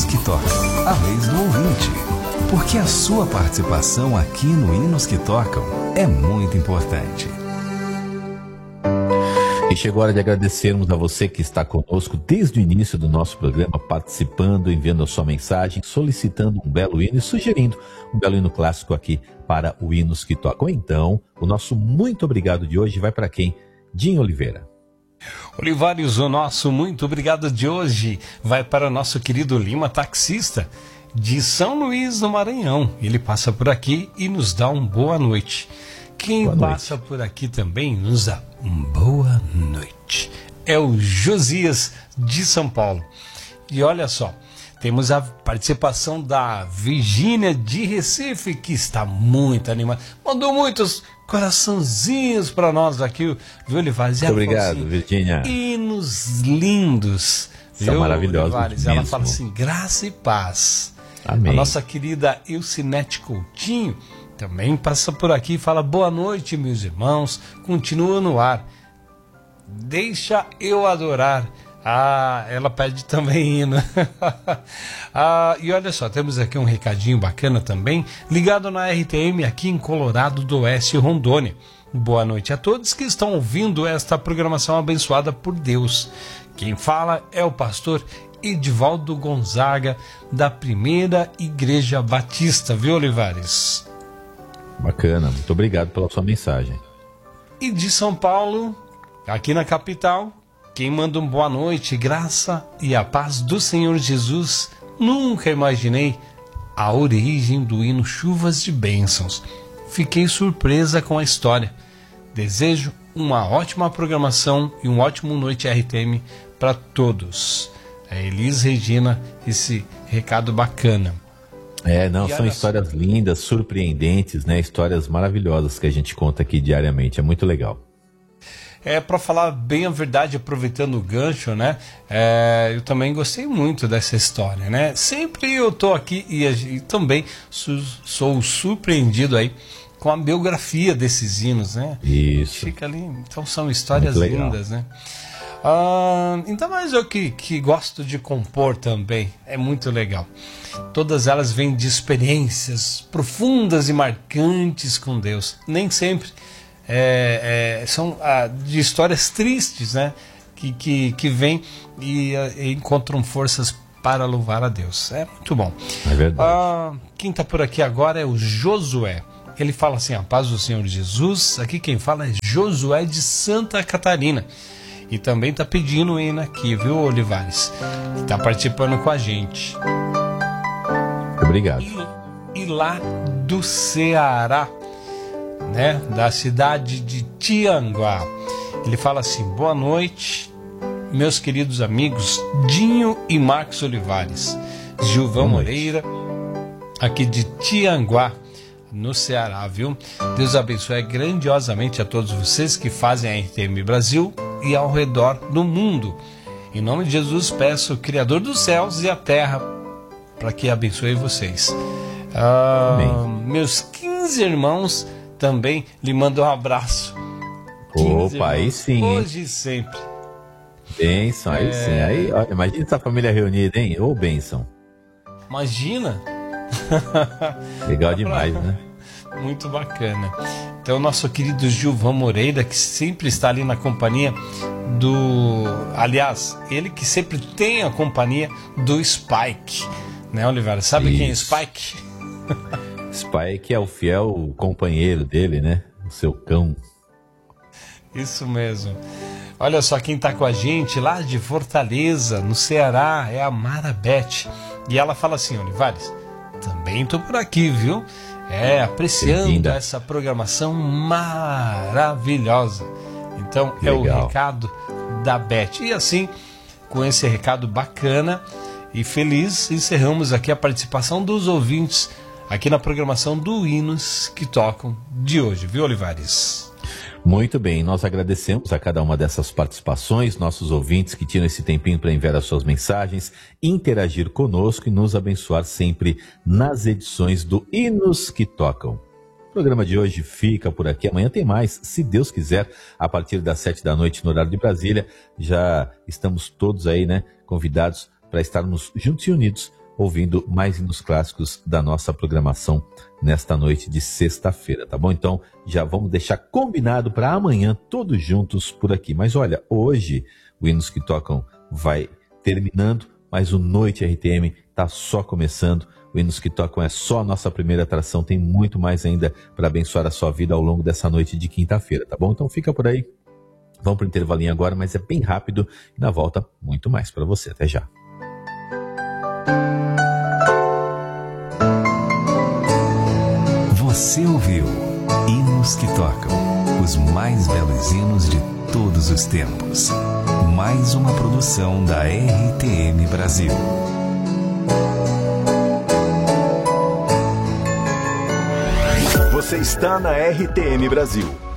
que Tocam, a vez do ouvinte. Porque a sua participação aqui no Hinos que Tocam é muito importante. E chegou a hora de agradecermos a você que está conosco desde o início do nosso programa, participando, enviando a sua mensagem, solicitando um belo hino e sugerindo um belo hino clássico aqui para o Hinos que Tocam. Então, o nosso muito obrigado de hoje vai para quem? Dinho Oliveira. Olivares, o nosso muito obrigado de hoje vai para o nosso querido Lima, taxista de São Luís, no Maranhão. Ele passa por aqui e nos dá uma boa noite. Quem boa passa noite por aqui também nos dá uma boa noite. É o Josias de São Paulo. E olha só, temos a participação da Virgínia de Recife, que está muito animada. Mandou muitos coraçãozinhos para nós aqui, viu, Olivares? Muito obrigado, assim, Virgínia. Hinos lindos. São maravilhosos. Ela fala assim, graça e paz. Amém. A nossa querida Ilcinete Coutinho também passa por aqui e fala, boa noite, meus irmãos, continua no ar. Deixa eu adorar. Ah, ela pede também hino. E olha só, temos aqui um recadinho bacana também, ligado na RTM aqui em Colorado do Oeste, Rondônia. Boa noite a todos que estão ouvindo esta programação abençoada por Deus. Quem fala é o pastor Edivaldo Gonzaga, da Primeira Igreja Batista, viu, Olivares? Bacana, muito obrigado pela sua mensagem. E de São Paulo, aqui na capital, quem manda um boa noite, graça e a paz do Senhor Jesus. Nunca imaginei a origem do hino Chuvas de Bênçãos. Fiquei surpresa com a história. Desejo uma ótima programação e um ótimo noite RTM para todos. É Elis Regina, esse recado bacana. São histórias lindas, surpreendentes, né? Histórias maravilhosas que a gente conta aqui diariamente, é muito legal. Para falar bem a verdade, aproveitando o gancho, né? Eu também gostei muito dessa história, né? Sempre eu tô aqui e também sou surpreendido aí com a biografia desses hinos, né? Isso. Fica ali, então são histórias lindas, né? Então, mas eu que gosto de compor também, é muito legal. Todas elas vêm de experiências profundas e marcantes com Deus. Nem sempre são de histórias tristes, né? Que vêm e encontram forças para louvar a Deus. É muito bom. É verdade. Quem está por aqui agora é o Josué. Ele fala assim, a paz do Senhor Jesus. Aqui quem fala é Josué de Santa Catarina. E também está pedindo o hino aqui, viu, Olivares? Está participando com a gente. Obrigado. E lá do Ceará, né, da cidade de Tianguá, ele fala assim, boa noite, meus queridos amigos Dinho e Marcos Olivares, Gilvão Moreira, aqui de Tianguá, no Ceará, viu? Deus abençoe grandiosamente a todos vocês que fazem a RTM Brasil e ao redor do mundo. Em nome de Jesus peço o Criador dos céus e a terra para que abençoe vocês. Meus 15 irmãos também lhe mandam um abraço. Opa, aí sim. Hoje e sempre. Bênção, aí sim. Aí, olha, imagina essa família reunida, hein? Ô, bênção. Imagina. Legal demais, né? Muito bacana. Então, nosso querido Gilvão Moreira, que sempre está ali na companhia do... Aliás, ele que sempre tem a companhia do Spike, né, Oliveira? Sabe quem é Spike? Spike é o fiel companheiro dele, né? O seu cão. Isso mesmo. Olha só quem está com a gente lá de Fortaleza, no Ceará, é a Mara Beth. E ela fala assim, Olivares, também estou por aqui, viu? Apreciando essa programação maravilhosa. Então, é o recado da Beth. E assim, com esse recado bacana e feliz, encerramos aqui a participação dos ouvintes aqui na programação do Hinos que Tocam de hoje, viu, Olivares? Muito bem, nós agradecemos a cada uma dessas participações, nossos ouvintes que tiram esse tempinho para enviar as suas mensagens, interagir conosco e nos abençoar sempre nas edições do Hinos que Tocam. O programa de hoje fica por aqui, amanhã tem mais, se Deus quiser, a partir das 7 da noite no horário de Brasília. Já estamos todos aí, né, convidados para estarmos juntos e unidos, ouvindo mais hinos clássicos da nossa programação nesta noite de sexta-feira, tá bom? Então já vamos deixar combinado para amanhã todos juntos por aqui. Mas olha, hoje o Hinos que Tocam vai terminando, mas o Noite RTM está só começando. O Hinos que Tocam é só a nossa primeira atração, tem muito mais ainda para abençoar a sua vida ao longo dessa noite de quinta-feira, tá bom? Então fica por aí. Vamos para o intervalinho agora, mas é bem rápido e na volta muito mais para você. Até já. Você ouviu Hinos que Tocam, os mais belos hinos de todos os tempos. Mais uma produção da RTM Brasil. Você está na RTM Brasil.